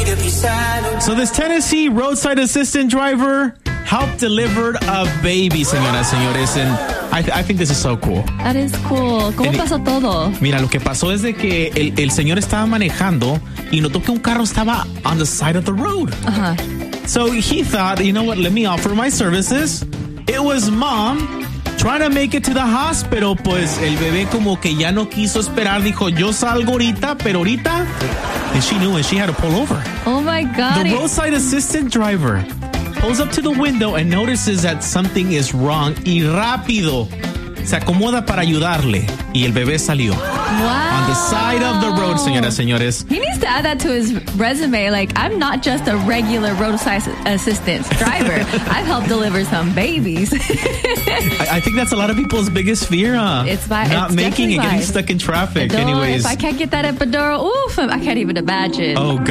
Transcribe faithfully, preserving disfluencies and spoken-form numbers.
So this Tennessee roadside assistant driver helped deliver a baby, señoras, señores. And I, th- I think this is so cool. That is cool. ¿Cómo And pasó it, todo? Mira, lo que pasó es de que el, el señor estaba manejando y notó que un carro estaba on the side of the road. Ajá. So he thought, you know what, let me offer my services. It was mom trying to make it to the hospital. Pues el bebé como que ya no quiso esperar. Dijo, yo salgo ahorita, pero ahorita. And she knew it. She had to pull over. Oh my God. The roadside assistant driver pulls up to the window and notices that something is wrong. Y rápido se acomoda para ayudarle. Y el bebé salió. Wow. On the side of the road, señoras, señores. He needs to add that to his resume. Like, I'm not just a regular roadside assistant driver. I've helped deliver some babies. I, I think that's a lot of people's biggest fear, huh? It's by, Not it's making it, mine. getting stuck in traffic. Epidural, Anyways. If I can't get that epidural, oof, I can't even imagine. Oh, God.